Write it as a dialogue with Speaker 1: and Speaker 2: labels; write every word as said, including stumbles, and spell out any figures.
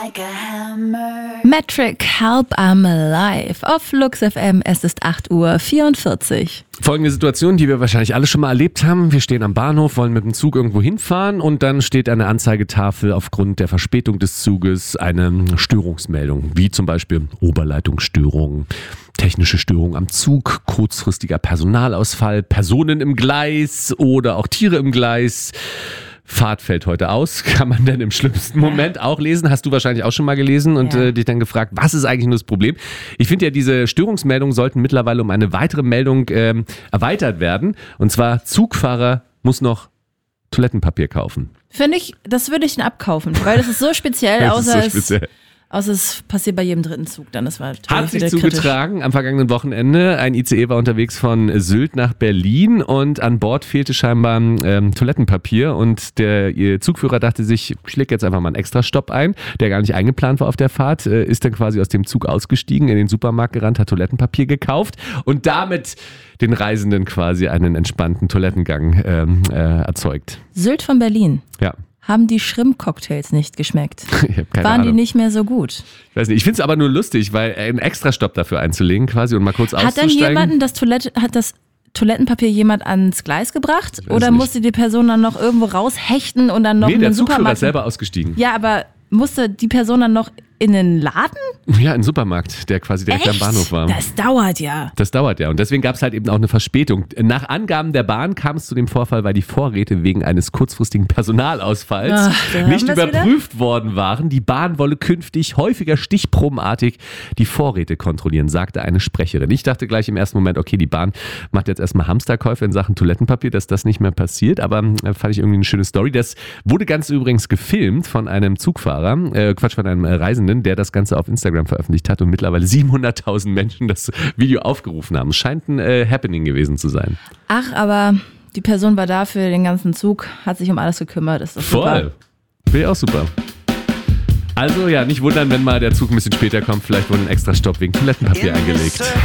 Speaker 1: Metric, Help I'm Alive auf Lux F M. Es ist acht Uhr vierundvierzig.
Speaker 2: Folgende Situation, die wir wahrscheinlich alle schon mal erlebt haben. Wir stehen am Bahnhof, wollen mit dem Zug irgendwo hinfahren und dann steht eine Anzeigetafel aufgrund der Verspätung des Zuges eine Störungsmeldung, wie zum Beispiel Oberleitungsstörung, technische Störung am Zug, kurzfristiger Personalausfall, Personen im Gleis oder auch Tiere im Gleis. Fahrt fällt heute aus, kann man denn im schlimmsten Moment auch lesen. Hast du wahrscheinlich auch schon mal gelesen und
Speaker 1: ja.
Speaker 2: äh, dich dann gefragt, was ist eigentlich nur das Problem? Ich finde ja, diese Störungsmeldungen sollten mittlerweile um eine weitere Meldung ähm, erweitert werden. Und zwar, Zugfahrer muss noch Toilettenpapier kaufen.
Speaker 1: Finde ich, das würde ich dann abkaufen, weil das ist so speziell,
Speaker 2: Das
Speaker 1: außer,
Speaker 2: ist so speziell.
Speaker 1: Es, außer es passiert bei jedem dritten Zug. Dann das war
Speaker 2: Hat sich
Speaker 1: wieder
Speaker 2: zugetragen
Speaker 1: kritisch.
Speaker 2: am vergangenen Wochenende. Ein I C E war unterwegs von Sylt nach Berlin und an Bord fehlte scheinbar ähm, Toilettenpapier und der ihr Zugführer dachte sich, ich leg jetzt einfach mal einen Extrastopp ein, der gar nicht eingeplant war auf der Fahrt, äh, ist dann quasi aus dem Zug ausgestiegen, in den Supermarkt gerannt, hat Toilettenpapier gekauft und damit den Reisenden quasi einen entspannten Toilettengang ähm, äh, erzeugt.
Speaker 1: Sylt von Berlin.
Speaker 2: Ja.
Speaker 1: Haben die Shrimp-Cocktails nicht geschmeckt?
Speaker 2: Ich hab keine
Speaker 1: Waren
Speaker 2: Ahnung.
Speaker 1: die nicht mehr so gut?
Speaker 2: Ich weiß nicht. Ich finde es aber nur lustig, weil einen Extrastopp dafür einzulegen quasi und mal kurz
Speaker 1: Hat dann
Speaker 2: auszusteigen.
Speaker 1: jemanden das Toilette, hat das Toilettenpapier jemand ans Gleis gebracht?
Speaker 2: weiß
Speaker 1: Oder
Speaker 2: nicht.
Speaker 1: musste die Person dann noch irgendwo raushechten und dann noch
Speaker 2: Nee,
Speaker 1: in
Speaker 2: der
Speaker 1: den
Speaker 2: Zugführer
Speaker 1: Supermarkt?
Speaker 2: ist selber ausgestiegen.
Speaker 1: Ja, aber musste die Person dann noch in den Laden?
Speaker 2: Ja, ein Supermarkt, der quasi direkt am Bahnhof war.
Speaker 1: Das dauert ja.
Speaker 2: Das dauert ja und deswegen gab es halt eben auch eine Verspätung. Nach Angaben der Bahn kam es zu dem Vorfall, weil die Vorräte wegen eines kurzfristigen Personalausfalls
Speaker 1: Ach, da
Speaker 2: nicht
Speaker 1: haben wir's
Speaker 2: überprüft worden waren. Die Bahn wolle künftig häufiger stichprobenartig die Vorräte kontrollieren, sagte eine Sprecherin. Ich dachte gleich im ersten Moment, okay, die Bahn macht jetzt erstmal Hamsterkäufe in Sachen Toilettenpapier, dass das nicht mehr passiert, aber äh, fand ich irgendwie eine schöne Story. Das wurde ganz übrigens gefilmt von einem Zugfahrer, äh, Quatsch, von einem Reisenden, der das Ganze auf Instagram veröffentlicht hat und mittlerweile siebenhunderttausend Menschen das Video aufgerufen haben. Scheint ein äh, Happening gewesen zu sein.
Speaker 1: Ach, aber die Person war da für den ganzen Zug, hat sich um alles gekümmert. Ist das
Speaker 2: Voll. Finde ich auch super. Also ja, nicht wundern, wenn mal der Zug ein bisschen später kommt. Vielleicht wurde ein extra Stopp wegen Toilettenpapier eingelegt.